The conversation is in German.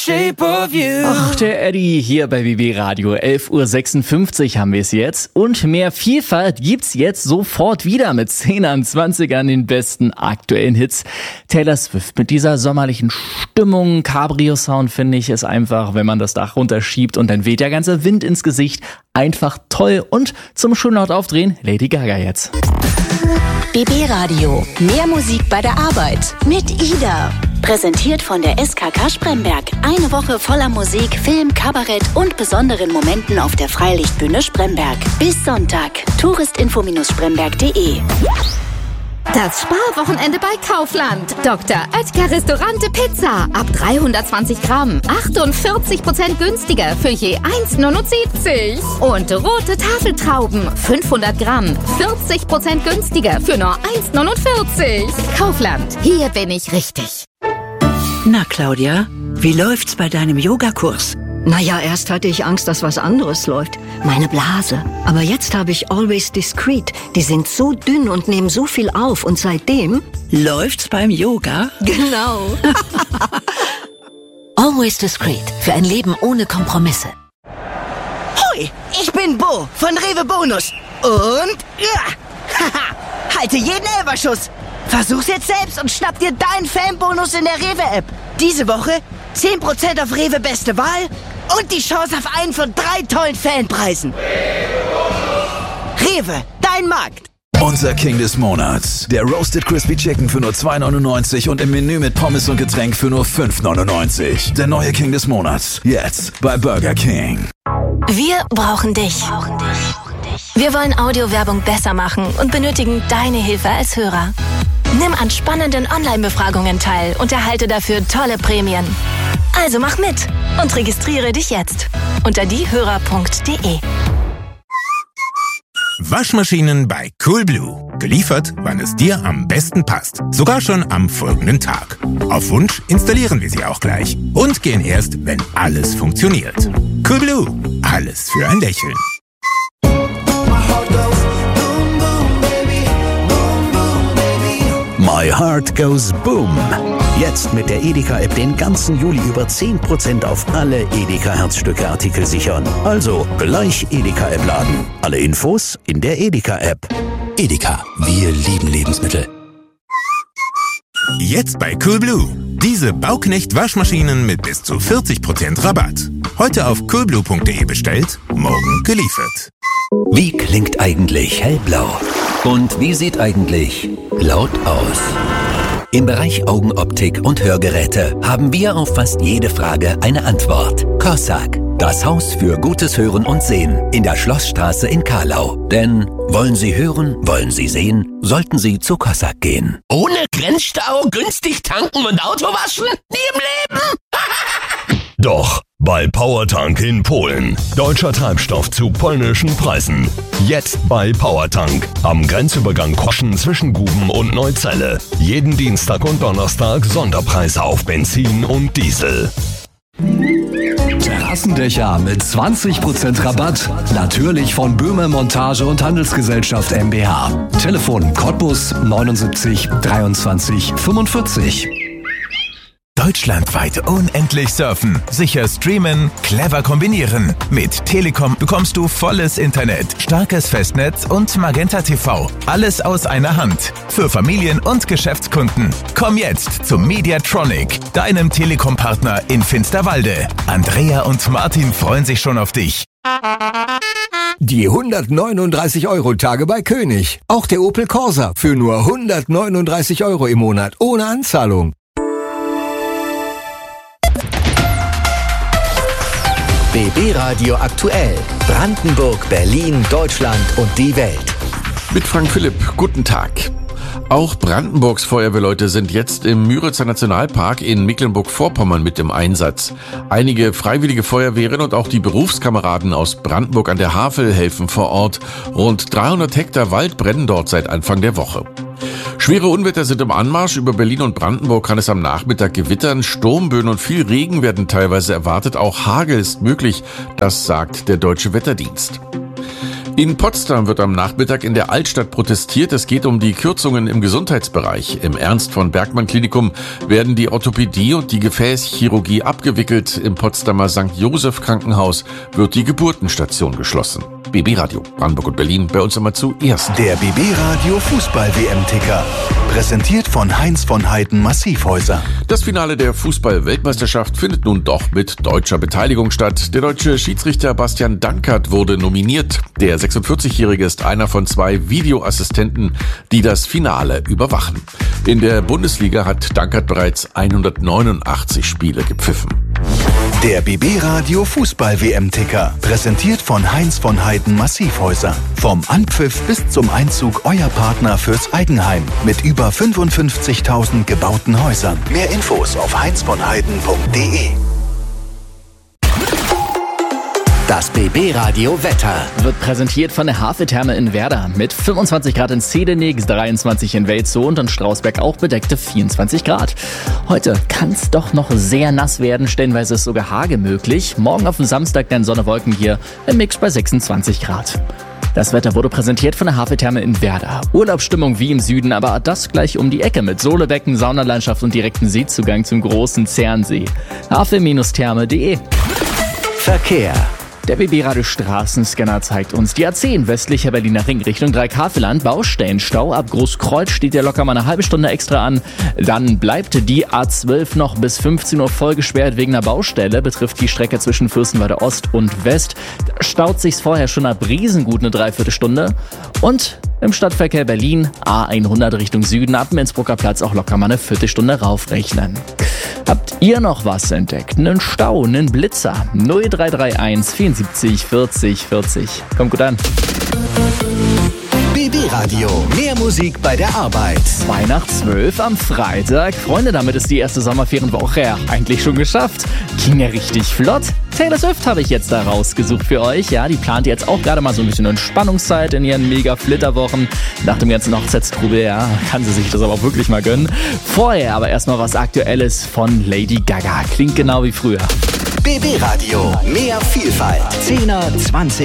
shape of you. Ach, der Eddie hier bei BB Radio. 11:56 Uhr haben wir es jetzt. Und mehr Vielfalt gibt's jetzt sofort wieder mit 10ern, 20ern, den besten aktuellen Hits. Taylor Swift mit dieser sommerlichen Stimmung, Cabrio-Sound finde ich, ist einfach, wenn man das Dach runterschiebt und dann weht der ganze Wind ins Gesicht. Einfach toll. Und zum schön laut aufdrehen, Lady Gaga jetzt. BB Radio. Mehr Musik bei der Arbeit. Mit Ida. Präsentiert von der SKK Spremberg. Eine Woche voller Musik, Film, Kabarett und besonderen Momenten auf der Freilichtbühne Spremberg. Bis Sonntag. touristinfo-spremberg.de. Das Sparwochenende bei Kaufland. Dr. Oetker Restaurante Pizza. Ab 320 Gramm. 48% günstiger für je 1,79. Und rote Tafeltrauben. 500 Gramm. 40% günstiger für nur 1,49. Kaufland. Hier bin ich richtig. Na, Claudia, wie läuft's bei deinem Yogakurs? Naja, erst hatte ich Angst, dass was anderes läuft. Meine Blase. Aber jetzt habe ich Always Discreet. Die sind so dünn und nehmen so viel auf. Und seitdem... Läuft's beim Yoga? Genau. Always Discreet. Für ein Leben ohne Kompromisse. Hoi, ich bin Bo von Rewe Bonus. Und... ja, haha, halte jeden Elferschuss. Versuch's jetzt selbst und schnapp dir deinen Fanbonus in der Rewe-App. Diese Woche 10% auf Rewe Beste Wahl und die Chance auf einen von 3 tollen Fanpreisen. Rewe, dein Markt. Unser King des Monats. Der Roasted Crispy Chicken für nur 2,99 und im Menü mit Pommes und Getränk für nur 5,99. Der neue King des Monats. Jetzt bei Burger King. Wir brauchen dich. Wir wollen Audiowerbung besser machen und benötigen deine Hilfe als Hörer. Nimm an spannenden Online-Befragungen teil und erhalte dafür tolle Prämien. Also mach mit und registriere dich jetzt unter diehörer.de. Waschmaschinen bei Coolblue. Geliefert, wann es dir am besten passt. Sogar schon am folgenden Tag. Auf Wunsch installieren wir sie auch gleich und gehen erst, wenn alles funktioniert. Coolblue. Alles für ein Lächeln. My Heart Goes Boom. Jetzt mit der Edeka-App den ganzen Juli über 10% auf alle Edeka-Herzstücke-Artikel sichern. Also gleich Edeka-App laden. Alle Infos in der Edeka-App. Edeka, wir lieben Lebensmittel. Jetzt bei Coolblue. Diese Bauknecht-Waschmaschinen mit bis zu 40% Rabatt. Heute auf coolblue.de bestellt, morgen geliefert. Wie klingt eigentlich hellblau? Und wie sieht eigentlich laut aus? Im Bereich Augenoptik und Hörgeräte haben wir auf fast jede Frage eine Antwort. Cossack, das Haus für gutes Hören und Sehen in der Schlossstraße in Carlau. Denn wollen Sie hören, wollen Sie sehen, sollten Sie zu Cossack gehen. Ohne Grenzstau, günstig tanken und Auto waschen? Nie im Leben! Doch, bei Powertank in Polen. Deutscher Treibstoff zu polnischen Preisen. Jetzt bei Powertank. Am Grenzübergang Koschen zwischen Guben und Neuzelle. Jeden Dienstag und Donnerstag Sonderpreise auf Benzin und Diesel. Terrassendächer mit 20% Rabatt. Natürlich von Böhmer Montage und Handelsgesellschaft mbH. Telefon Cottbus 79 23 45. Deutschlandweit unendlich surfen, sicher streamen, clever kombinieren. Mit Telekom bekommst du volles Internet, starkes Festnetz und Magenta TV. Alles aus einer Hand. Für Familien und Geschäftskunden. Komm jetzt zum Mediatronic, deinem Telekom-Partner in Finsterwalde. Andrea und Martin freuen sich schon auf dich. Die 139-Euro-Tage bei König. Auch der Opel Corsa für nur 139 Euro im Monat ohne Anzahlung. BB Radio aktuell. Brandenburg, Berlin, Deutschland und die Welt. Mit Frank Philipp, guten Tag. Auch Brandenburgs Feuerwehrleute sind jetzt im Müritzer Nationalpark in Mecklenburg-Vorpommern mit im Einsatz. Einige freiwillige Feuerwehren und auch die Berufskameraden aus Brandenburg an der Havel helfen vor Ort. Rund 300 Hektar Wald brennen dort seit Anfang der Woche. Schwere Unwetter sind im Anmarsch. Über Berlin und Brandenburg kann es am Nachmittag gewittern. Sturmböen und viel Regen werden teilweise erwartet. Auch Hagel ist möglich, das sagt der Deutsche Wetterdienst. In Potsdam wird am Nachmittag in der Altstadt protestiert. Es geht um die Kürzungen im Gesundheitsbereich. Im Ernst von Bergmann Klinikum werden die Orthopädie und die Gefäßchirurgie abgewickelt. Im Potsdamer St. Joseph Krankenhaus wird die Geburtenstation geschlossen. BB Radio, Brandenburg und Berlin, bei uns immer zuerst. Der BB Radio Fußball-WM-Ticker. Präsentiert von Heinz von Heiden Massivhäuser. Das Finale der Fußball-Weltmeisterschaft findet nun doch mit deutscher Beteiligung statt. Der deutsche Schiedsrichter Bastian Dankert wurde nominiert. Der 46-Jährige ist einer von 2 Videoassistenten, die das Finale überwachen. In der Bundesliga hat Dankert bereits 189 Spiele gepfiffen. Der BB Radio Fußball-WM-Ticker. Präsentiert von Heinz von Heiden Massivhäuser. Vom Anpfiff bis zum Einzug euer Partner fürs Eigenheim. Mit über 55.000 gebauten Häusern. Mehr Infos auf heinzvonheiden.de. Das BB Radio Wetter wird präsentiert von der Haveltherme in Werder. Mit 25 Grad in Zedenix, 23 in Welzow und in Strausberg auch bedeckte 24 Grad. Heute kann es doch noch sehr nass werden, stellenweise ist sogar Hagel möglich. Morgen auf dem Samstag dann Sonne, Wolken hier im Mix bei 26 Grad. Das Wetter wurde präsentiert von der Haveltherme in Werder. Urlaubsstimmung wie im Süden, aber das gleich um die Ecke mit Solebecken, Saunalandschaft und direkten Seezugang zum großen Zernsee. havel-therme.de. Verkehr. Der BB-Radio Straßenscanner zeigt uns die A10 westlicher Berliner Ring Richtung Dreieck-Havelland. Baustellenstau. Ab Großkreuz steht ja locker mal eine halbe Stunde extra an. Dann bleibt die A12 noch bis 15 Uhr voll gesperrt wegen einer Baustelle. Betrifft die Strecke zwischen Fürstenwalde Ost und West. Da staut sich's vorher schon ab Riesengut eine Dreiviertelstunde. Und im Stadtverkehr Berlin A100 Richtung Süden ab dem Innsbrucker Platz auch locker mal eine Viertelstunde raufrechnen. Habt ihr noch was entdeckt? Einen Stau, einen Blitzer? 0331 74 40 40. Kommt gut an. BB Radio. Mehr Musik bei der Arbeit. 2:12 am Freitag. Freunde, damit ist die erste Sommerferienwoche ja eigentlich schon geschafft. Ging ja richtig flott. Taylor Swift habe ich jetzt da rausgesucht für euch. Ja, die plant jetzt auch gerade mal so ein bisschen Entspannungszeit in ihren Mega-Flitterwochen. Nach dem ganzen Hochzeitstrubel, ja, kann sie sich das aber auch wirklich mal gönnen. Vorher aber erstmal was Aktuelles von Lady Gaga. Klingt genau wie früher. BB Radio. Mehr Vielfalt. 10er, 20er.